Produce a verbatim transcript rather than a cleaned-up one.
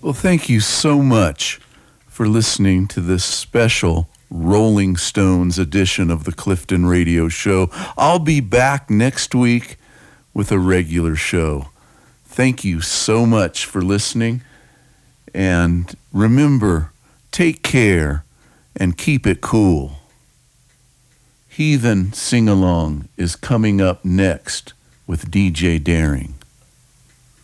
Well, thank you so much for listening to this special Rolling Stones edition of the Clifton Radio Show. I'll be back next week with a regular show. Thank you so much for listening. And remember, take care and keep it cool. Heathen Sing Along is coming up next with D J Daring.